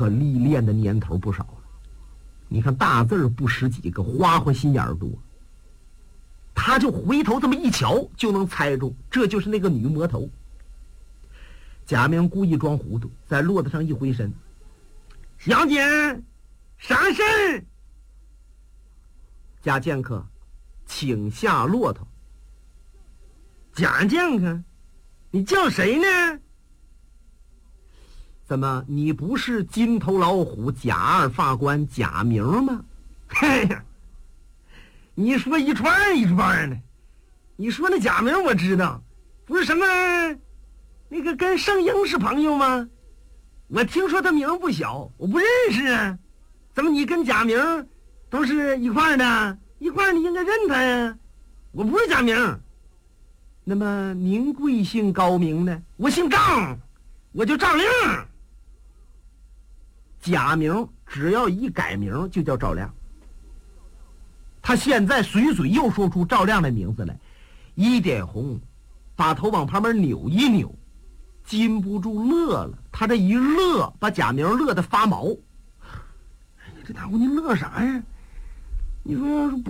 可历练的年头不少了。你看大字不识几个，花花心眼多。他就回头这么一瞧，就能猜中这就是那个女魔头。贾明故意装糊涂，在骆驼上一回身：“小姐，啥事儿？”贾剑客请下骆驼。贾剑客，你叫谁呢？怎么，你不是金头老虎贾二法官贾明吗？嘿呀，你说一串一串的。你说那贾明我知道，不是什么那个跟圣婴是朋友吗？我听说他名不小，我不认识啊。怎么你跟贾明都是一块的？一块你应该认他呀。我不是贾明。那么您贵姓高明呢？我姓赵，我就赵亮。贾明只要一改名就叫赵亮。他现在随嘴又说出赵亮的名字来，一点红，把头往旁边扭一扭，禁不住乐了。他这一乐，把贾明乐得发毛。哎呀，这大姑娘乐啥呀？你说要是